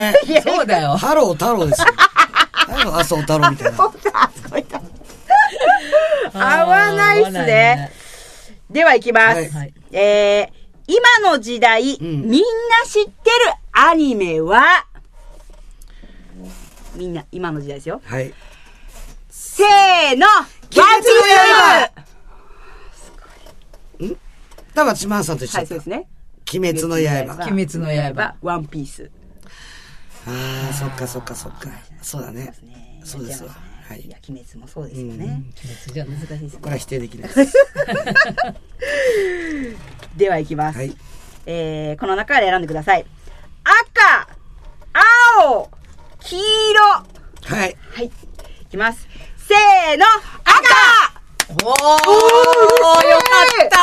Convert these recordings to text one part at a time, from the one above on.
そうだよ。 ハロー太郎ですよ。ハロー麻生太郎みたいな。 合わないっすね。では行きます。 はい。 今の時代、みんな知ってるアニメは、みんな、今の時代ですよ。 はい。 せーの、鬼滅の刃。 田町真さんと一緒はい、 だった。 そうですね。 鬼滅の刃。 鬼滅の刃。 ワンピース。 ああ、そっかそっかそっか。そうだね。そうですわ。はい。 いや、鬼滅もそうですよね。 鬼滅じゃ難しいですね。 これは否定できないです。 では行きます。 はい。 この中から選んでください。赤、青、黄色。 はい。 はい。いきます。せーの、赤。 おー、よかった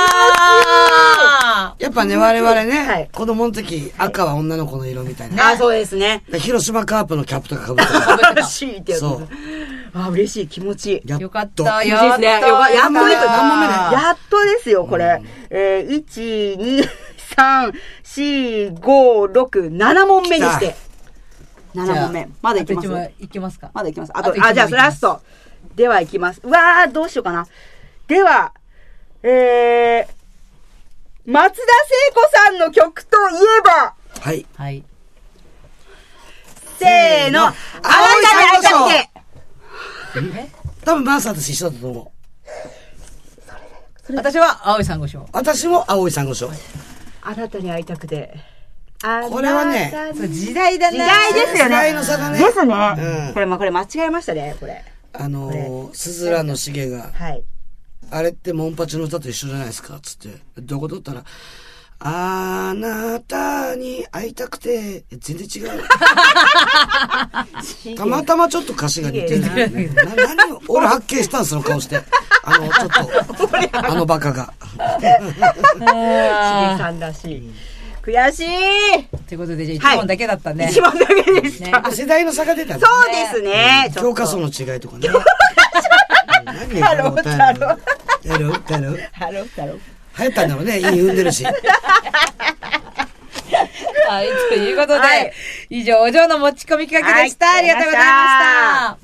ー。 やっぱね、我々ね、 はい子供の時、赤は女の子の色みたいな。 あ、そうですね。 広島カープのキャップとか被ってた。 嬉しいってやつ。 そう。 あ、嬉しい、気持ちいい。 やっよかっとた。 気持ちいいですね。やっとです。 何問目だ何問目だやっとですよ、これ。1、2、3、4、5、6、7問目にして。7問目。まだいきます。 いきますか。 まだいきます。 あと一問じゃあ、ラスト。では、いきます。うわー、どうしようかな。では、松田聖子さんの曲といえば、 はい。 はい。 せーの、あなたに会いたくて。 多分マンさんと一緒だと思う。 私は青い珊瑚礁。 私も青い珊瑚礁。 あなたに会いたくて。 これはねあなたにそう時代だね。 時代ですよね。 時代の差だねですね。 うんこれ間違えましたね、これ。 すずらのしげが、 はい。 あれってモンパチの歌と一緒じゃないですかつって。どういうことって言ったら、あなたに会いたくて、全然違う。たまたまちょっし詞が似てるんだよね。何を俺発見したんその顔して。ちょっと、あのバカが。 しげさんらしい。悔しい。 ということで、じゃあ1問だけだったね。 一問だけでした。 ね世代の差が出たね。 そうですね。 教科書の違いとかね。何ハロー太郎。 ハロー太郎。 ハロー太郎。 流行ったんだろうね。いい踏んでるし。 はい、ということで、 はい以上、お嬢の持ち込み企画でした。 はいありがとうございま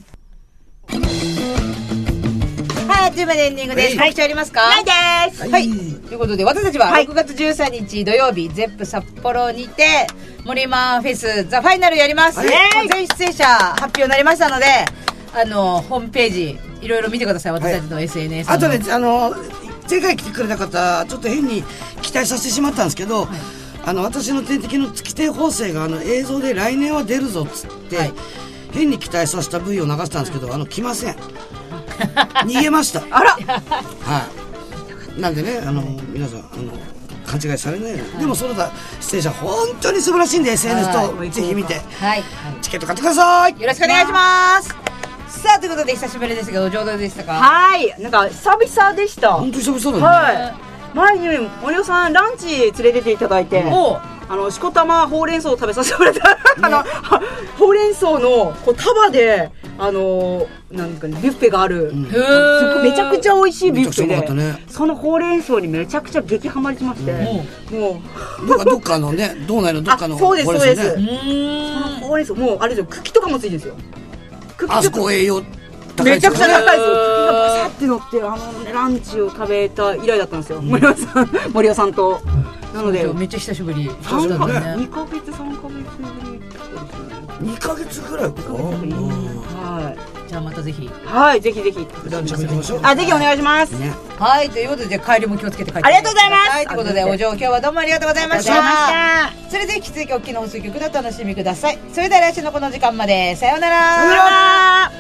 した。はい、あっという間でエンディングです。告知ありますか？ ないです。 はい。ということで、私たちははい 6月13日土曜日、ゼップ札幌にて、森マフェスザファイナルやります。 はい全出演者発表になりましたので、ホームページ、いろいろ見てください。私たちの SNS。 あとね、前回来てくれた方、ちょっと変に期待させてしまったんですけど、私の天敵の月亭方正が映像で来年は出るぞっつって、 はい、 変に期待させた V を流したんですけど、来ません。逃げました。 あら。 はい。なんでね、皆さん、勘違いされないように。でもその他、出演者、本当に素晴らしいんで、SNS とぜひ見て、 はい。 チケット買ってください。 よろしくお願いします。さあ、ということで、久しぶりですが、お上手でしたか？ はい。なんか、久々でした。 本当に久々だね。 はい。前に森尾さんランチ連れてっていただいて、しこたまほうれん草を食べさせてもらった、ほうれん草のこう束でなんかねビュッフェがある、めちゃくちゃ美味しいビュッフェで、 ね、 そのほうれん草にめちゃくちゃ激ハマりしまして、もうどっかのね道内のどっかのそうですそうです。 そのほうれん草もうあれですよ、茎とかもついてるんですよ。 あそこ栄養めちゃくちゃ高いですよ。茎がバサって乗ってランチを食べた以来だったんですよ、森尾さんと。なのでめっちゃ久しぶり。 2ヶ月3ヶ月ぶり。 2ヶ月ぐらいか。 はい。 じゃあまたぜひ。 はい、ぜひぜひ。 ランチ行きましょう。 ぜひお願いします。 はい、ということで帰りも気をつけて帰って。 ありがとうございます。 はい、ということでお嬢今日はどうもありがとうございました。それでは引き続きおっきな放送局でお楽しみください。それでは来週のこの時間までさようなら。 さようなら。